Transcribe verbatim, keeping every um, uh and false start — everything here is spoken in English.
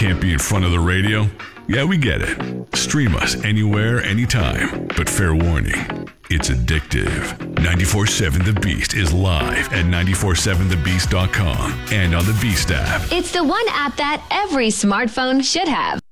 can't be in front of the radio? Yeah, we get it. Stream us anywhere, anytime. But fair warning, it's addictive. ninety-four seven The Beast is live at nine four seven the beast dot com and on the Beast app. It's the one app that every smartphone should have.